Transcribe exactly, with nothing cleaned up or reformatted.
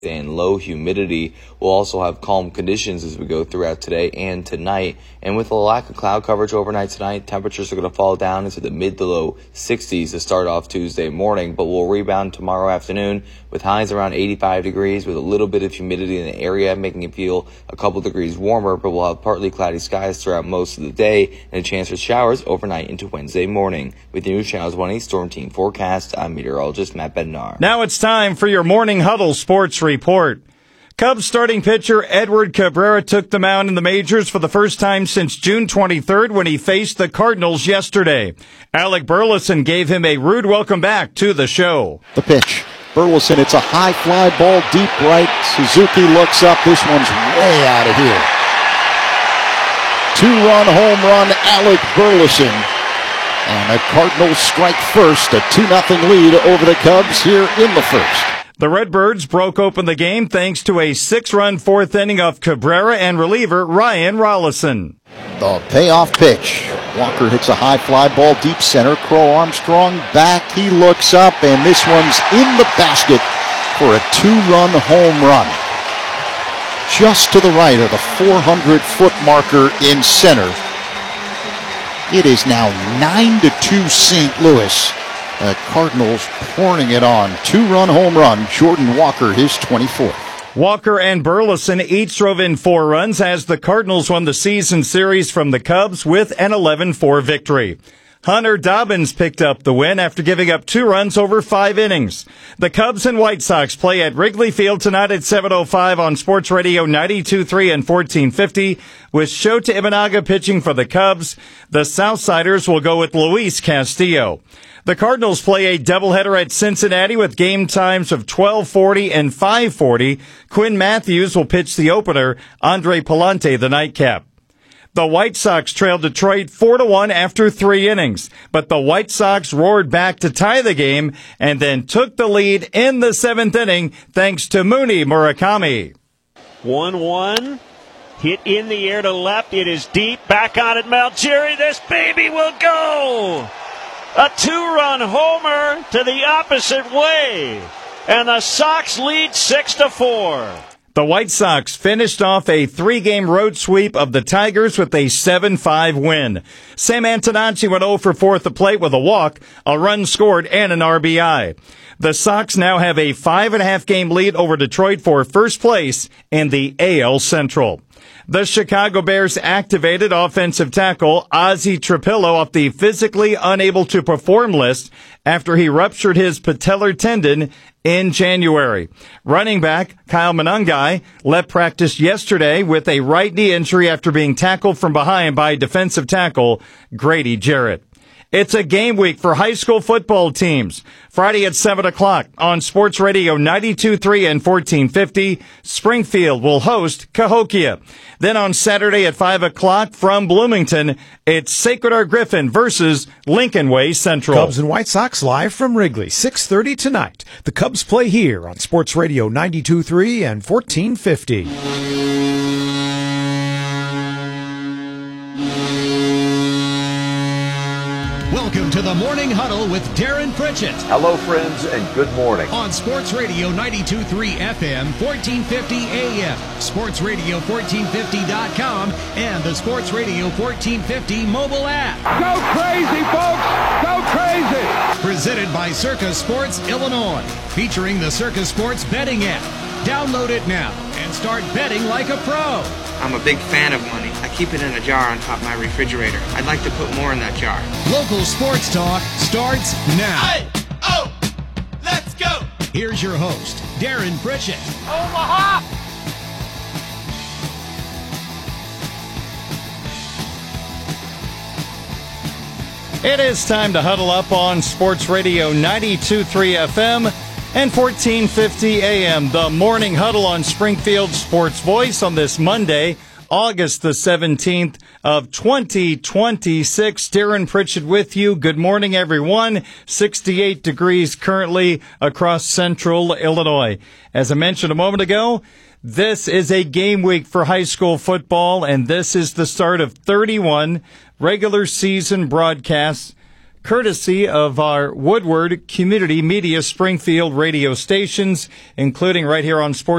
and low humidity. We'll also have calm conditions as we go throughout today and tonight. And with a lack of cloud coverage overnight tonight, temperatures are going to fall down into the mid to low sixties to start off Tuesday morning, but we'll rebound tomorrow afternoon with highs around eighty-five degrees with a little bit of humidity in the area, making it feel a couple degrees warmer, but we'll have partly cloudy skies throughout most of the day and a chance for showers overnight into Wednesday morning. With your News Channel twenty Storm Team forecast, I'm meteorologist Matt Bednar. Now it's time for your Morning Huddle Sports Report. Cubs starting pitcher Edward Cabrera took the mound in the majors for the first time since June twenty-third when he faced the Cardinals yesterday. Alec Burleson gave him a rude welcome back to the show. The pitch. Burleson, it's a high fly ball deep right. Suzuki looks up. This one's way out of here. Two-run home run, Alec Burleson. And the Cardinals strike first, a two nothing lead over the Cubs here in the first. The Redbirds broke open the game thanks to a six-run fourth inning of Cabrera and reliever Ryan Rollison. The payoff pitch. Walker hits a high fly ball deep center. Crow Armstrong back. He looks up, and this one's in the basket for a two-run home run. Just to the right of the four hundred foot marker in center. It is now nine to two Saint Louis. The Cardinals pouring it on. Two-run home run. Jordan Walker, his twenty-fourth. Walker and Burleson each drove in four runs as the Cardinals won the season series from the Cubs with an eleven four victory. Hunter Dobbins picked up the win after giving up two runs over five innings. The Cubs and White Sox play at Wrigley Field tonight at seven oh five on Sports Radio ninety-two point three and fourteen fifty. With Shota Imanaga pitching for the Cubs, the Southsiders will go with Luis Castillo. The Cardinals play a doubleheader at Cincinnati with game times of twelve forty and five forty. Quinn Matthews will pitch the opener, Andre Palante the nightcap. The White Sox trailed Detroit four to one after three innings, but the White Sox roared back to tie the game and then took the lead in the seventh inning thanks to Mooney Murakami. one one. Hit in the air to left. It is deep. Back on it, Malgeri. This baby will go. A two-run homer to the opposite way. And the Sox lead six to four. The White Sox finished off a three-game road sweep of the Tigers with a seven five win. Sam Antonacci went oh for four at the plate with a walk, a run scored, and an R B I. The Sox now have a five-and-a-half game lead over Detroit for first place in the A L Central. The Chicago Bears activated offensive tackle Ozzie Trapillo off the physically unable to perform list after he ruptured his patellar tendon in January. Running back Kyle Monangai left practice yesterday with a right knee injury after being tackled from behind by defensive tackle Grady Jarrett. It's a game week for high school football teams. Friday at seven o'clock on Sports Radio ninety-two point three and fourteen fifty, Springfield will host Cahokia. Then on Saturday at five o'clock from Bloomington, it's Sacred Heart Griffin versus Lincoln Way Central. Cubs and White Sox live from Wrigley, six thirty tonight. The Cubs play here on Sports Radio ninety-two point three and fourteen fifty. Welcome to the Morning Huddle with Darren Pritchett. Hello, friends, and good morning. On Sports Radio ninety-two point three F M, fourteen fifty A M, sports radio fourteen fifty dot com, and the Sports Radio fourteen fifty mobile app. Go crazy, folks! Go crazy! Presented by Circus Sports Illinois, featuring the Circus Sports betting app. Download it now and start betting like a pro. I'm a big fan of money. I keep it in a jar on top of my refrigerator. I'd like to put more in that jar. Local sports talk starts now. Hey, oh, let's go. Here's your host, Darren Pritchett. Omaha! It is time to huddle up on Sports Radio ninety-two point three F M and fourteen fifty A M. The Morning Huddle on Springfield Sports Voice on this Monday, August the seventeenth of twenty twenty-six. Darren Pritchett with you. Good morning, everyone. sixty-eight degrees currently across central Illinois. As I mentioned a moment ago, this is a game week for high school football, and this is the start of thirty-one regular season broadcasts courtesy of our Woodward Community Media Springfield radio stations, including right here on Sports